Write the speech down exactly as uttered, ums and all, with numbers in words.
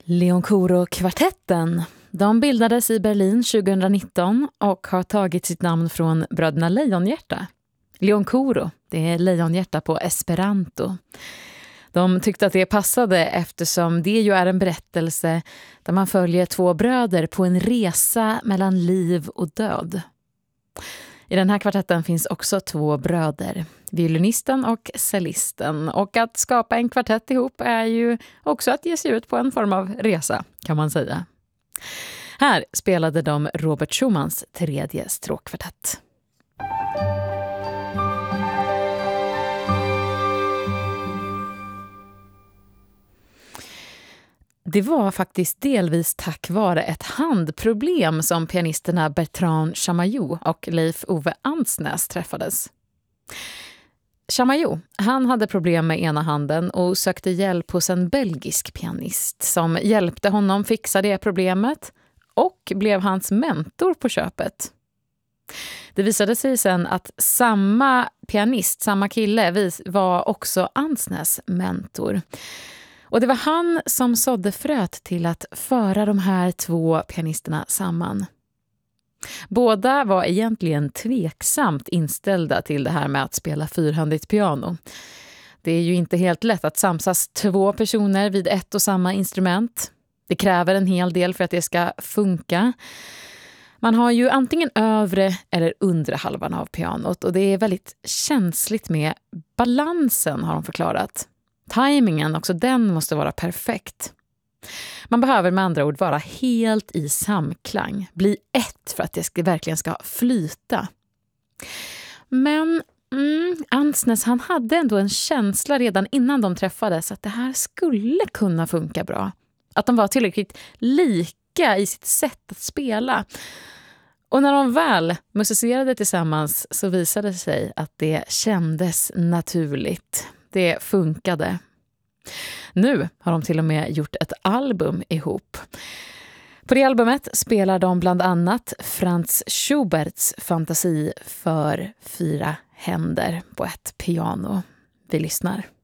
Leoncoro-kvartetten. De bildades i Berlin tjugonitton och har tagit sitt namn från bröderna Lejonhjärta. Leoncoro, det är lejonhjärta på esperanto. De tyckte att det passade eftersom det ju är en berättelse där man följer två bröder på en resa mellan liv och död. I den här kvartetten finns också två bröder, violinisten och cellisten. Och att skapa en kvartett ihop är ju också att ge sig ut på en form av resa, kan man säga. Här spelade de Robert Schumans tredje stråkkvartett. Det var faktiskt delvis tack vare ett handproblem som pianisterna Bertrand Chamayou och Leif Ove Andsnäs träffades. Chamayou, han hade problem med ena handen och sökte hjälp hos en belgisk pianist som hjälpte honom fixa det problemet och blev hans mentor på köpet. Det visade sig sen att samma pianist, samma kille, var också Andsnäs mentor. Och det var han som sådde fröet till att föra de här två pianisterna samman. Båda var egentligen tveksamt inställda till det här med att spela fyrhändigt piano. Det är ju inte helt lätt att samsas två personer vid ett och samma instrument. Det kräver en hel del för att det ska funka. Man har ju antingen övre eller undre halvan av pianot och det är väldigt känsligt med balansen, har de förklarat. Timingen, också den måste vara perfekt. Man behöver med andra ord vara helt i samklang, bli ett för att det ska, verkligen ska flyta. Men mm, Andsnäs, han hade ändå en känsla redan innan de träffades att det här skulle kunna funka bra. Att de var tillräckligt lika i sitt sätt att spela. Och när de väl musicerade tillsammans så visade det sig att det kändes naturligt. Det funkade. Nu har de till och med gjort ett album ihop. På det albumet spelar de bland annat Franz Schuberts fantasi för fyra händer på ett piano. Vi lyssnar.